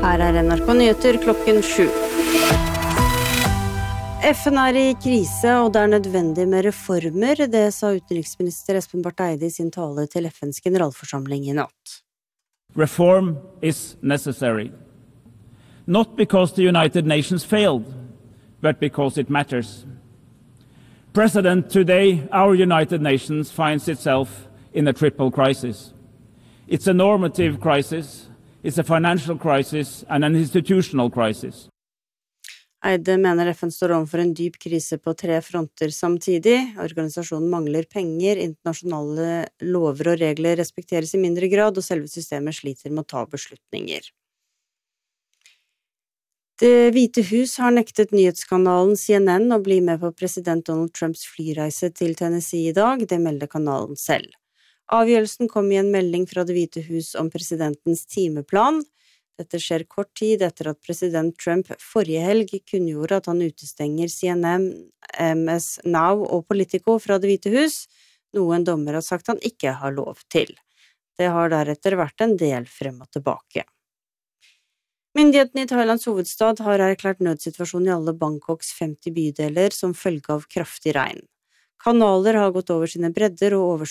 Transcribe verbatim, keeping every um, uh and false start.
Her er N R K Nyheter klokken sju. F N er i krise, og det er nødvendig med reformer, det sa utenriksminister Espen Barth Eide i sin tale til F N's generalforsamling i natt. Reform is necessary. Not because the United Nations failed, but because it matters. President, today our United Nations finds itself in a triple crisis. It's a normative crisis, it's a financial crisis and an institutional crisis. Eide mener F N står overfor en dyp krise på tre fronter samtidig. Organisasjonen mangler penger, internasjonale lover og regler respekteres i mindre grad, og selve systemet sliter med å ta beslutninger. Det Hvite hus har nektet nyhetskanalen C N N å bli med på president Donald Trumps flyreise til Tennessee i dag, det melder kanalen selv. Avgjørelsen kom i en melding fra Det Hvite hus om presidentens timeplan. Dette skjer kort tid etter at president Trump forrige helg kunngjorde at han utestenger C N N, M S Now og Politico fra Det Hvite hus, noe en dommer har sagt han ikke har lov til. Det har deretter vært en del frem og tilbake. Myndighetene i Thailands hovedstad har erklært nødsituasjon i alle Bangkoks femti bydeler som følge av kraftig regn. Kanaler har gått over sine bredder og